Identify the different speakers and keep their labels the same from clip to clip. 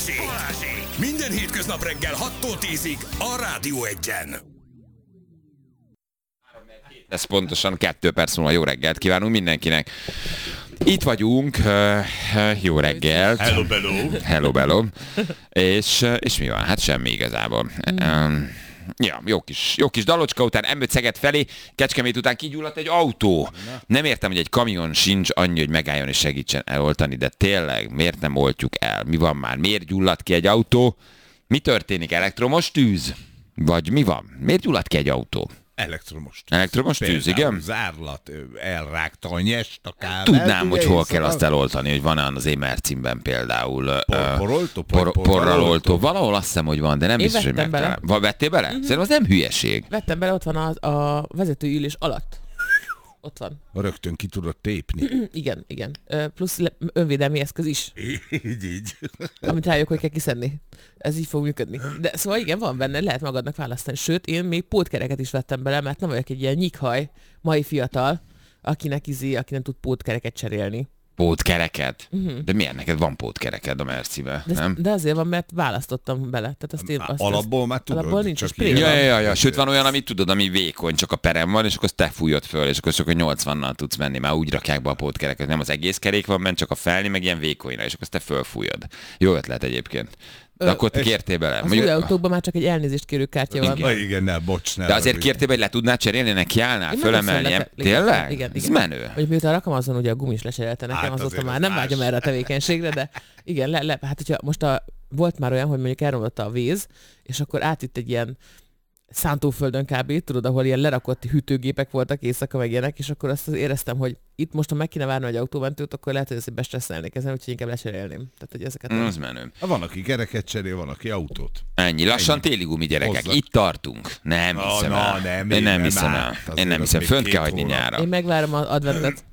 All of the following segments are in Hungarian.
Speaker 1: Minden hétköznap reggel 6-tól 10-ig a Rádió 1-en.
Speaker 2: Ez pontosan 2 perc múlva jó reggelt kívánunk mindenkinek. Itt vagyunk, jó reggelt.
Speaker 3: Hello, bello.
Speaker 2: Hello, bello. És mi van? Hát semmi igazából. Ja, jó kis dalocska után M5 Szeged felé, Kecskemét után kigyulladt egy autó. Nem értem, hogy egy kamion sincs annyi, hogy megálljon és segítsen eloltani, de tényleg miért nem oltjuk el? Mi van már? Miért gyulladt ki egy autó? Mi történik? Elektromos tűz? Vagy mi van? Miért gyulladt ki egy autó?
Speaker 3: Elektromos
Speaker 2: tűz, igen?
Speaker 3: Zárlat, elrágta a nyest, a kábelt.
Speaker 2: Tudnám, hogy hol kell azt eloltani, hogy van-e az Émercimben például
Speaker 3: porral
Speaker 2: oltó. Valahol azt hiszem, hogy van, de nem biztos, hogy megtalálom. Vettél bele? Szerintem az nem hülyeség.
Speaker 4: Vettem bele, ott van a vezetőülés alatt. Ott van.
Speaker 3: Rögtön ki tudod tépni.
Speaker 4: Igen. Plusz önvédelmi eszköz is.
Speaker 3: Így.
Speaker 4: Amit rájuk, hogy kell kiszedni. Ez így fog működni. De szóval igen, van benne, lehet magadnak választani. Sőt, én még pótkereket is vettem bele, mert nem vagyok egy ilyen nyikhaj, mai fiatal, aki nem tud pótkereket cserélni.
Speaker 2: Pótkereket? De miért neked van pótkereked a Mercibe, nem?
Speaker 4: De azért van, mert választottam bele. Tehát
Speaker 3: Alapból már tudod.
Speaker 4: Alapból nincs
Speaker 3: csak
Speaker 4: spray.
Speaker 2: Ja. Sőt, van olyan, amit tudod, ami vékony, csak a perem van, és akkor azt te fújod föl, és akkor csak a 80-nal tudsz menni. Már úgy rakják be a pótkereket. Nem az egész kerék van benne, csak a felni, meg ilyen vékonyra, és akkor azt te fölfújod. Jó ötlet egyébként. De akkor te kértél bele.
Speaker 4: Az új autókban már csak egy elnézést kérő kártya van.
Speaker 3: Igen, bocs.
Speaker 2: De azért kértél, hogy le tudnád cserélni, neki állnál, fölemelni. Tényleg?
Speaker 4: Igen.
Speaker 2: Ez menő.
Speaker 4: Hogy miután rakom azon, ugye a gumis lecserélte nekem, azóta már nem vágyom erre a tevékenységre, de igen, hát hogyha most volt már olyan, hogy mondjuk elromlotta a víz, és akkor átvitt egy ilyen szántóföldön kb. Tudod, ahol ilyen lerakott hűtőgépek voltak éjszaka meg ilyenek, és akkor azt éreztem, hogy itt most, ha meg kéne várni egy autómentőt, akkor lehet, hogy ezt bestresszelnék ezen, úgyhogy inkább lecserélném. Tehát, hogy ezeket
Speaker 2: Az menő.
Speaker 3: Van, aki kereket cserél, van, aki autót.
Speaker 2: Ennyi. Lassan téli gumi, gyerekek.
Speaker 3: Hozzak.
Speaker 2: Itt tartunk. Nem hiszem el. Én nem hiszem el. Én nem hiszem. Fönt kell hagyni nyára.
Speaker 4: Én megvárom az adventet.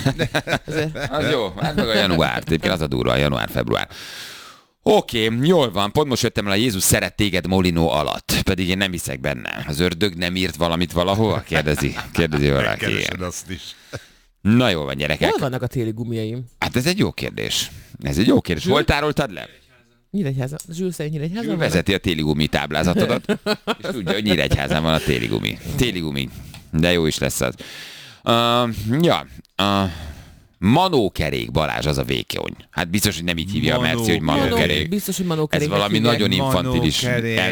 Speaker 2: Az jó. Hát meg a január. Egyébként az a durva, a január-február. Oké, jól van. Pont most jöttem el a Jézus szeret téged Molinó alatt. Pedig én nem hiszek benne. Az ördög nem írt valamit valahol? Kérdezi valaki.
Speaker 3: Megkeresed azt is.
Speaker 2: Na jó van, gyerekek.
Speaker 4: Hol vannak a téli gumiaim?
Speaker 2: Hát ez egy jó kérdés. Hol tároltad le?
Speaker 4: Nyíregyházan. Zsül szerint Nyíregyházan van?
Speaker 2: Vezeti a téli gumi táblázatodat, és tudja, hogy Nyíregyházán van a téli gumi. Téli gumi. De jó is lesz az. Manókerék, Balázs, az a vékony. Hát biztos, hogy nem így hívja a Merci, hogy manókerék.
Speaker 4: Biztos, hogy manókerék.
Speaker 2: Ez valami nagyon infantilis.